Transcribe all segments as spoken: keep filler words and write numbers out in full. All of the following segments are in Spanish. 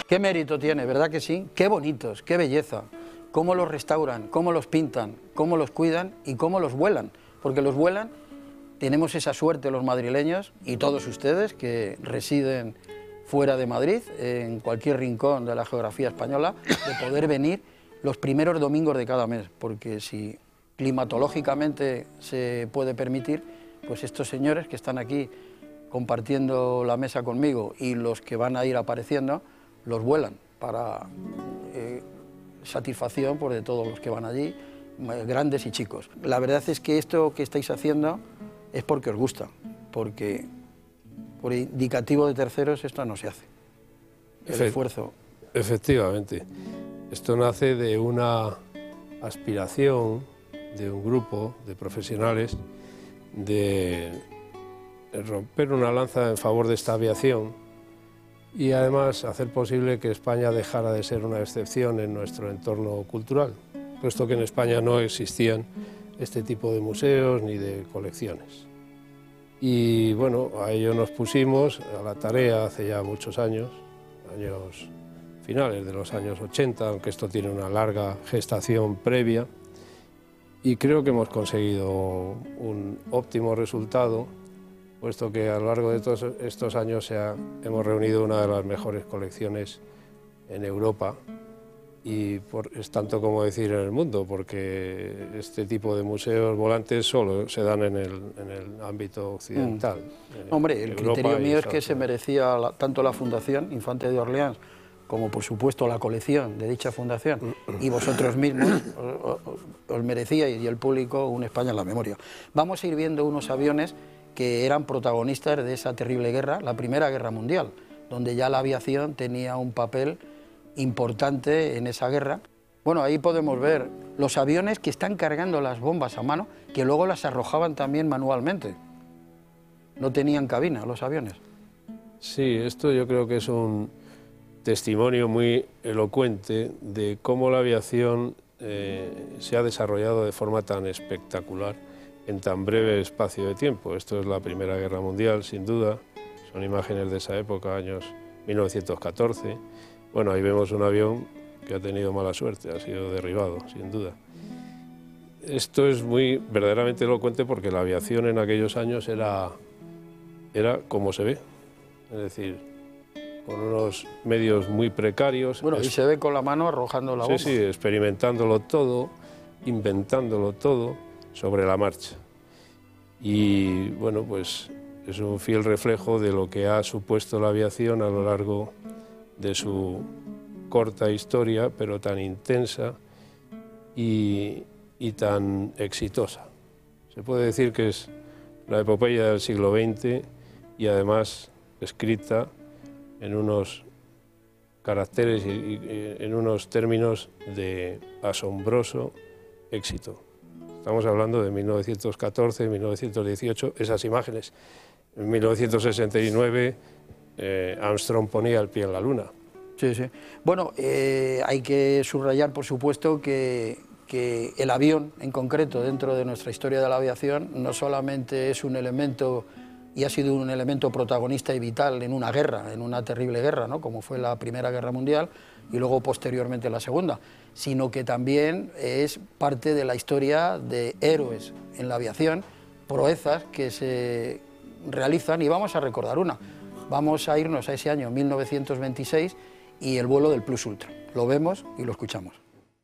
Qué mérito tiene, ¿verdad que sí? Qué bonitos, qué belleza. Cómo los restauran, cómo los pintan, cómo los cuidan y cómo los vuelan. Porque los vuelan, tenemos esa suerte los madrileños y todos ustedes que residen fuera de Madrid, en cualquier rincón de la geografía española, de poder venir los primeros domingos de cada mes. Porque si climatológicamente se puede permitir, pues estos señores que están aquí compartiendo la mesa conmigo y los que van a ir apareciendo, los vuelan para eh, satisfacción por de todos los que van allí, grandes y chicos. La verdad es que esto que estáis haciendo es porque os gusta, porque por indicativo de terceros esto no se hace. El Efe esfuerzo. Efectivamente. Esto nace de una aspiración de un grupo de profesionales de romper una lanza en favor de esta aviación y además hacer posible que España dejara de ser una excepción en nuestro entorno cultural, puesto que en España no existían este tipo de museos ni de colecciones. Y bueno, a ello nos pusimos a la tarea hace ya muchos años, años finales de los años ochenta, aunque esto tiene una larga gestación previa, y creo que hemos conseguido un óptimo resultado, puesto que a lo largo de todos estos años se ha, hemos reunido una de las mejores colecciones en Europa, y por, es tanto como decir en el mundo, porque este tipo de museos volantes solo se dan en el, en el ámbito occidental. Mm. Hombre, el Europa criterio mío es que se merecía la, tanto la Fundación Infante de Orleans como por supuesto la colección de dicha fundación y vosotros mismos os, os, os merecíais y el público un España en la memoria. Vamos a ir viendo unos aviones que eran protagonistas de esa terrible guerra, la Primera Guerra Mundial, donde ya la aviación tenía un papel importante en esa guerra. Bueno, ahí podemos ver los aviones que están cargando las bombas a mano, que luego las arrojaban también manualmente. No tenían cabina los aviones. Sí, esto yo creo que es un testimonio muy elocuente de cómo la aviación eh, se ha desarrollado de forma tan espectacular en tan breve espacio de tiempo. Esto es la Primera Guerra Mundial, sin duda, son imágenes de esa época, años mil novecientos catorce. Bueno, ahí vemos un avión que ha tenido mala suerte, ha sido derribado, sin duda. Esto es muy verdaderamente elocuente porque la aviación en aquellos años era, era como se ve, es decir, con unos medios muy precarios. Bueno, y se ve con la mano arrojando la bomba. Sí, sí, experimentándolo todo, inventándolo todo sobre la marcha. Y bueno, pues es un fiel reflejo de lo que ha supuesto la aviación a lo largo de su corta historia, pero tan intensa y, y tan exitosa. Se puede decir que es la epopeya del siglo veinte y además escrita en unos caracteres y, y en unos términos de asombroso éxito. Estamos hablando de mil novecientos catorce, mil novecientos dieciocho, esas imágenes. En mil novecientos sesenta y nueve eh, Armstrong ponía el pie en la luna. Sí, sí. Bueno, eh, hay que subrayar, por supuesto, que, que el avión, en concreto, dentro de nuestra historia de la aviación, no solamente es un elemento y ha sido un elemento protagonista y vital en una guerra, en una terrible guerra, ¿no?, como fue la Primera Guerra Mundial y luego posteriormente la Segunda, sino que también es parte de la historia de héroes en la aviación, proezas que se realizan, y vamos a recordar una. Vamos a irnos a ese año mil novecientos veintiséis y el vuelo del Plus Ultra. Lo vemos y lo escuchamos.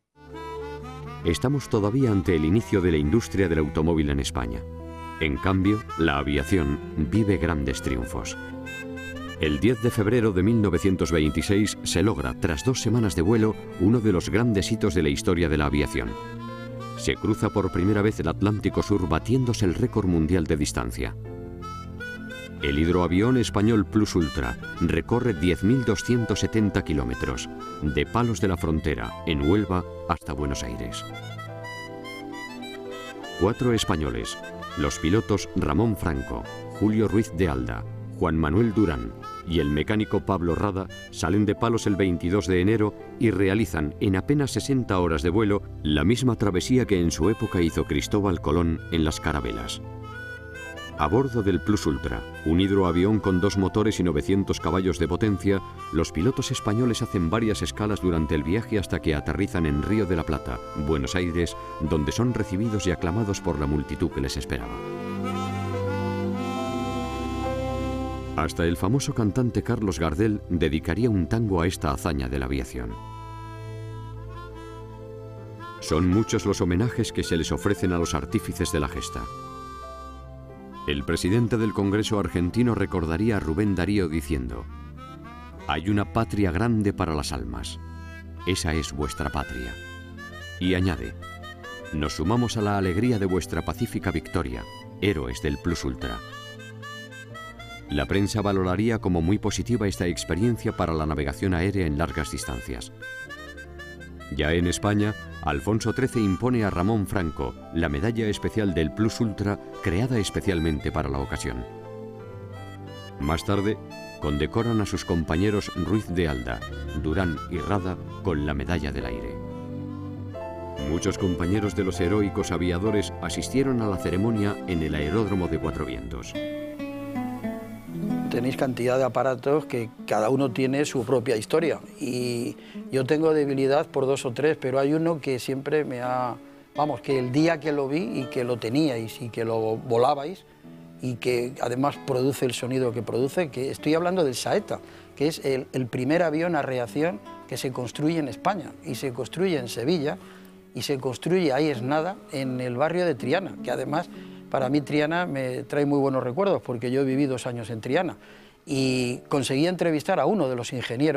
Estamos todavía ante el inicio de la industria del automóvil en España. En cambio, la aviación vive grandes triunfos. El diez de febrero de mil novecientos veintiséis se logra, tras dos semanas de vuelo, uno de los grandes hitos de la historia de la aviación. Se cruza por primera vez el Atlántico Sur batiéndose el récord mundial de distancia. El hidroavión español Plus Ultra recorre diez mil doscientos setenta kilómetros, de Palos de la Frontera, en Huelva, hasta Buenos Aires. Cuatro españoles, los pilotos Ramón Franco, Julio Ruiz de Alda, Juan Manuel Durán y el mecánico Pablo Rada, salen de Palos el veintidós de enero y realizan en apenas sesenta horas de vuelo la misma travesía que en su época hizo Cristóbal Colón en las carabelas. A bordo del Plus Ultra, un hidroavión con dos motores y novecientos caballos de potencia, los pilotos españoles hacen varias escalas durante el viaje hasta que aterrizan en Río de la Plata, Buenos Aires, donde son recibidos y aclamados por la multitud que les esperaba. Hasta el famoso cantante Carlos Gardel dedicaría un tango a esta hazaña de la aviación. Son muchos los homenajes que se les ofrecen a los artífices de la gesta. El presidente del Congreso argentino recordaría a Rubén Darío diciendo: «Hay una patria grande para las almas. Esa es vuestra patria». Y añade: «Nos sumamos a la alegría de vuestra pacífica victoria, héroes del Plus Ultra». La prensa valoraría como muy positiva esta experiencia para la navegación aérea en largas distancias. Ya en España, Alfonso trece impone a Ramón Franco la medalla especial del Plus Ultra creada especialmente para la ocasión. Más tarde, condecoran a sus compañeros Ruiz de Alda, Durán y Rada con la medalla del aire. Muchos compañeros de los heroicos aviadores asistieron a la ceremonia en el aeródromo de Cuatro Vientos. Tenéis cantidad de aparatos que cada uno tiene su propia historia y yo tengo debilidad por dos o tres, pero hay uno que siempre me ha... Vamos, que el día que lo vi y que lo teníais y que lo volabais y que además produce el sonido que produce, que estoy hablando del Saeta, que es el, el primer avión a reacción que se construye en España y se construye en Sevilla y se construye, ahí es nada, en el barrio de Triana, que además... Para mí Triana me trae muy buenos recuerdos porque yo viví dos años en Triana y conseguí entrevistar a uno de los ingenieros